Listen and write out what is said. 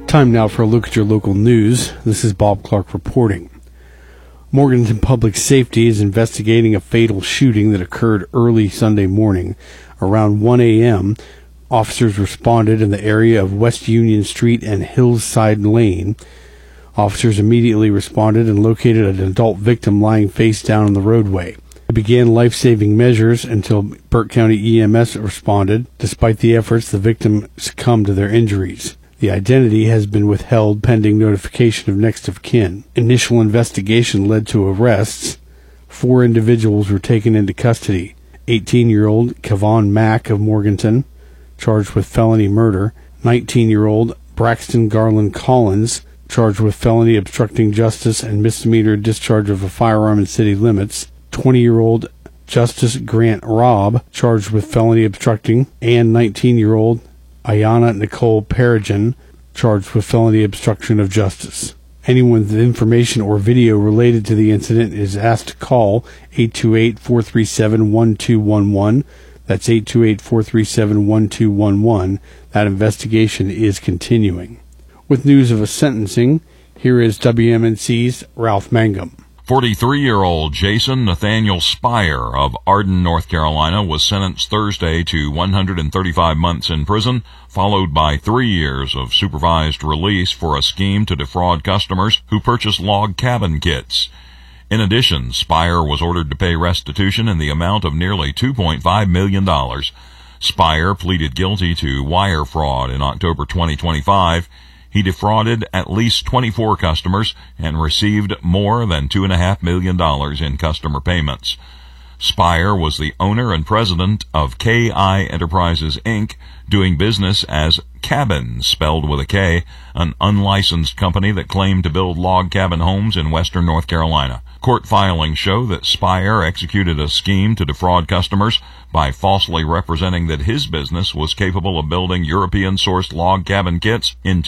Time now for a look at your local news. This is Bob Clark reporting. Morganton Public Safety is investigating a fatal shooting that occurred early Sunday morning. Around 1 a.m., officers responded in the area of West Union Street and Hillside Lane. Officers immediately responded and located an adult victim lying face down on the roadway. They began life-saving measures until Burke County EMS responded. Despite the efforts, the victim succumbed to their injuries. The identity has been withheld pending notification of next of kin. Initial investigation led to arrests. 4 individuals were taken into custody. 18-year-old Kevon Mack of Morganton, charged with felony murder. 19-year-old Braxton Garland Collins, charged with felony obstructing justice and misdemeanor discharge of a firearm in city limits. 20-year-old Justice Grant Robb, charged with felony obstructing, and 19-year-old Ayana Nicole Perigen, charged with felony obstruction of justice. Anyone with information or video related to the incident is asked to call 828-437-1211. That's 828-437-1211. That investigation is continuing. With news of a sentencing, here is WMNC's Ralph Mangum. 43-year-old Jason Nathaniel Spire of Arden, North Carolina, was sentenced Thursday to 135 months in prison, followed by 3 years of supervised release for a scheme to defraud customers who purchased log cabin kits. In addition, Spire was ordered to pay restitution in the amount of nearly $2.5 million. Spire pleaded guilty to wire fraud in October 2025. He defrauded at least 24 customers and received more than $2.5 million in customer payments. Spire was the owner and president of KI Enterprises, Inc., doing business as Cabin, spelled with a K, an unlicensed company that claimed to build log cabin homes in western North Carolina. Court filings show that Spire executed a scheme to defraud customers by falsely representing that his business was capable of building European-sourced log cabin kits in